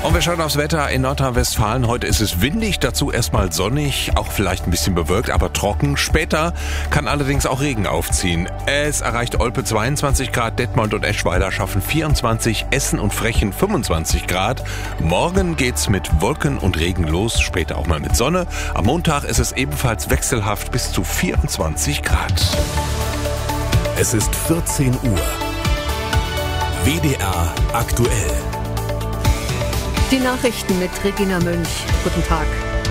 Und wir schauen aufs Wetter in Nordrhein-Westfalen. Heute ist es windig, dazu erstmal sonnig, auch vielleicht ein bisschen bewölkt, aber trocken. Später kann allerdings auch Regen aufziehen. Es erreicht Olpe 22 Grad, Detmold und Eschweiler schaffen 24, Essen und Frechen 25 Grad. Morgen geht's mit Wolken und Regen los, später auch mal mit Sonne. Am Montag ist es ebenfalls wechselhaft bis zu 24 Grad. Es ist 14 Uhr. WDR aktuell. Die Nachrichten mit Regina Münch. Guten Tag.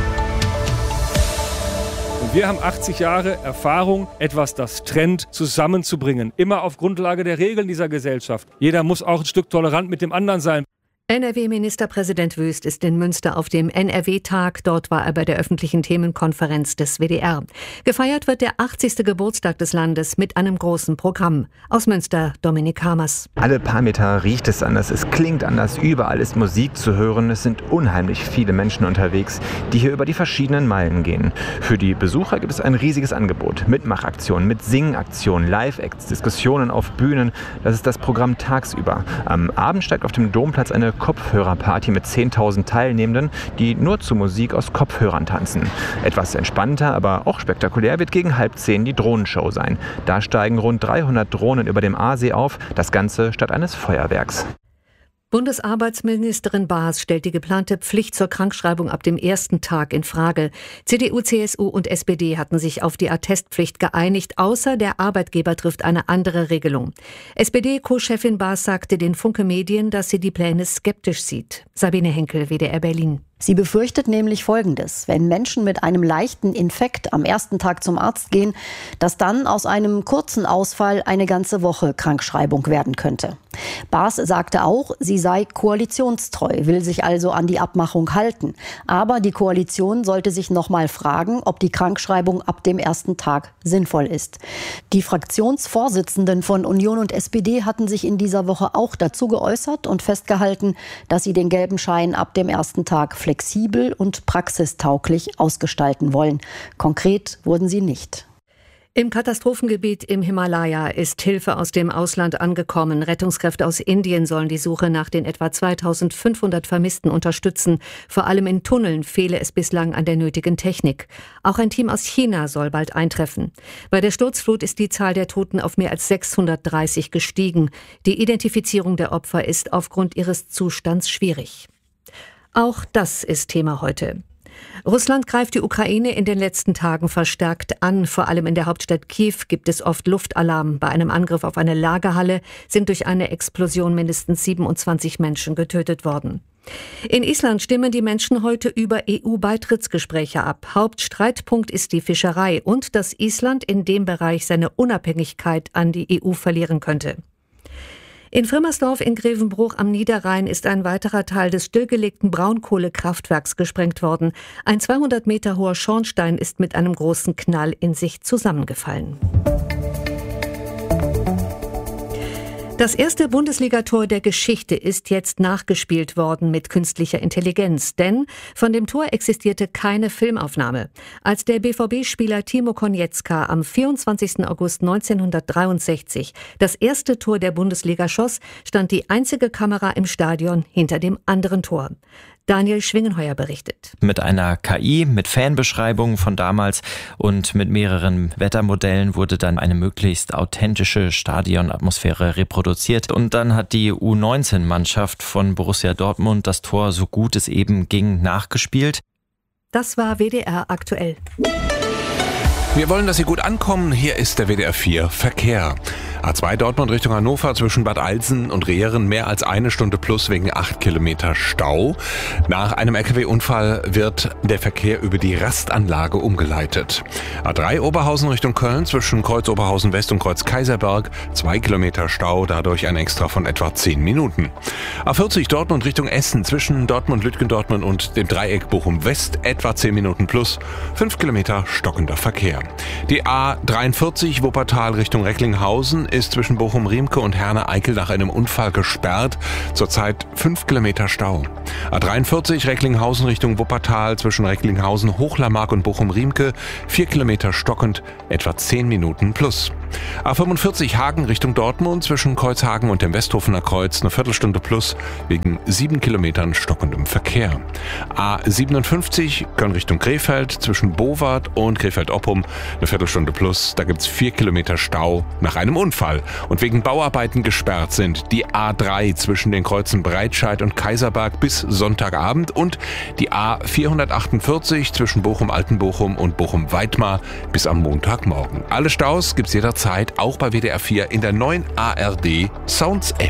Und wir haben 80 Jahre Erfahrung, etwas, das trennt, zusammenzubringen. Immer auf Grundlage der Regeln dieser Gesellschaft. Jeder muss auch ein Stück tolerant mit dem anderen sein. NRW-Ministerpräsident Wüst ist in Münster auf dem NRW-Tag. Dort war er bei der öffentlichen Themenkonferenz des WDR. Gefeiert wird der 80. Geburtstag des Landes mit einem großen Programm. Aus Münster, Dominik Hamers. Alle paar Meter riecht es anders, es klingt anders, überall ist Musik zu hören. Es sind unheimlich viele Menschen unterwegs, die hier über die verschiedenen Meilen gehen. Für die Besucher gibt es ein riesiges Angebot. Mitmachaktionen, mit Singaktionen, Live-Acts, Diskussionen auf Bühnen. Das ist das Programm tagsüber. Am Abend steigt auf dem Domplatz eine Kopfhörerparty mit 10.000 Teilnehmenden, die nur zu Musik aus Kopfhörern tanzen. Etwas entspannter, aber auch spektakulär wird gegen 9:30 die Drohnenshow sein. Da steigen rund 300 Drohnen über dem Aasee auf, das Ganze statt eines Feuerwerks. Bundesarbeitsministerin Baas stellt die geplante Pflicht zur Krankschreibung ab dem ersten Tag in Frage. CDU, CSU und SPD hatten sich auf die Attestpflicht geeinigt, außer der Arbeitgeber trifft eine andere Regelung. SPD-Co-Chefin Baas sagte den Funke Medien, dass sie die Pläne skeptisch sieht. Sabine Henkel, WDR Berlin. Sie befürchtet nämlich Folgendes: Wenn Menschen mit einem leichten Infekt am ersten Tag zum Arzt gehen, dass dann aus einem kurzen Ausfall eine ganze Woche Krankschreibung werden könnte. Baas sagte auch, sie sei koalitionstreu, will sich also an die Abmachung halten. Aber die Koalition sollte sich noch mal fragen, ob die Krankschreibung ab dem ersten Tag sinnvoll ist. Die Fraktionsvorsitzenden von Union und SPD hatten sich in dieser Woche auch dazu geäußert und festgehalten, dass sie den gelben Schein ab dem ersten Tag flexibel und praxistauglich ausgestalten wollen. Konkret wurden sie nicht. Im Katastrophengebiet im Himalaya ist Hilfe aus dem Ausland angekommen. Rettungskräfte aus Indien sollen die Suche nach den etwa 2500 Vermissten unterstützen. Vor allem in Tunneln fehle es bislang an der nötigen Technik. Auch ein Team aus China soll bald eintreffen. Bei der Sturzflut ist die Zahl der Toten auf mehr als 630 gestiegen. Die Identifizierung der Opfer ist aufgrund ihres Zustands schwierig. Auch das ist Thema heute. Russland greift die Ukraine in den letzten Tagen verstärkt an. Vor allem in der Hauptstadt Kiew gibt es oft Luftalarm. Bei einem Angriff auf eine Lagerhalle sind durch eine Explosion mindestens 27 Menschen getötet worden. In Island stimmen die Menschen heute über EU-Beitrittsgespräche ab. Hauptstreitpunkt ist die Fischerei und dass Island in dem Bereich seine Unabhängigkeit an die EU verlieren könnte. In Frimmersdorf in Grevenbruch am Niederrhein ist ein weiterer Teil des stillgelegten Braunkohlekraftwerks gesprengt worden. Ein 200 Meter hoher Schornstein ist mit einem großen Knall in sich zusammengefallen. Das erste Bundesligator der Geschichte ist jetzt nachgespielt worden mit künstlicher Intelligenz, denn von dem Tor existierte keine Filmaufnahme. Als der BVB-Spieler Timo Konietzka am 24. August 1963 das erste Tor der Bundesliga schoss, stand die einzige Kamera im Stadion hinter dem anderen Tor. Daniel Schwingenheuer berichtet. Mit einer KI, mit Fanbeschreibungen von damals und mit mehreren Wettermodellen wurde dann eine möglichst authentische Stadionatmosphäre reproduziert. Und dann hat die U19-Mannschaft von Borussia Dortmund das Tor, so gut es eben ging, nachgespielt. Das war WDR aktuell. Wir wollen, dass Sie gut ankommen. Hier ist der WDR 4 Verkehr. A2 Dortmund Richtung Hannover zwischen Bad Alsen und Rehren mehr als 1 Stunde plus wegen 8 Kilometer Stau. Nach einem LKW-Unfall wird der Verkehr über die Rastanlage umgeleitet. A3 Oberhausen Richtung Köln zwischen Kreuz Oberhausen West und Kreuz Kaiserberg 2 Kilometer Stau, dadurch ein Extra von etwa 10 Minuten. A40 Dortmund Richtung Essen zwischen Dortmund, Lütgendortmund und dem Dreieck Bochum West etwa 10 Minuten plus 5 Kilometer stockender Verkehr. Die A43 Wuppertal Richtung Recklinghausen ist zwischen Bochum-Riemke und Herne-Eickel nach einem Unfall gesperrt. Zurzeit 5 Kilometer Stau. A43 Recklinghausen Richtung Wuppertal zwischen Recklinghausen, Hochlarmark und Bochum-Riemke 4 Kilometer stockend, etwa 10 Minuten plus. A45 Hagen Richtung Dortmund zwischen Kreuzhagen und dem Westhofener Kreuz eine Viertelstunde plus wegen 7 Kilometern stockendem Verkehr. A57 Köln Richtung Krefeld zwischen Bowart und Krefeld-Oppum eine Viertelstunde plus. Da gibt's 4 Kilometer Stau nach einem Unfall. Und wegen Bauarbeiten gesperrt sind die A3 zwischen den Kreuzen Breitscheid und Kaiserberg bis Sonntagabend und die A448 zwischen Bochum-Altenbochum und Bochum-Weidmar bis am Montagmorgen. Alle Staus gibt's jederzeit auch bei WDR 4 in der neuen ARD Sounds App.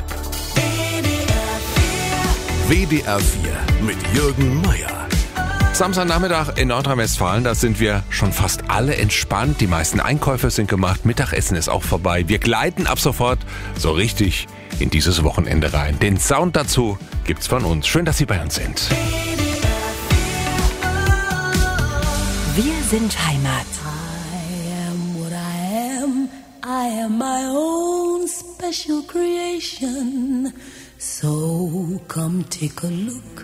WDR 4 mit Jürgen Meier. Samstagnachmittag in Nordrhein-Westfalen, da sind wir schon fast alle entspannt. Die meisten Einkäufe sind gemacht, Mittagessen ist auch vorbei. Wir gleiten ab sofort so richtig in dieses Wochenende rein. Den Sound dazu gibt's von uns. Schön, dass Sie bei uns sind. Wir sind Heimat. I am my own special creation. So come take a look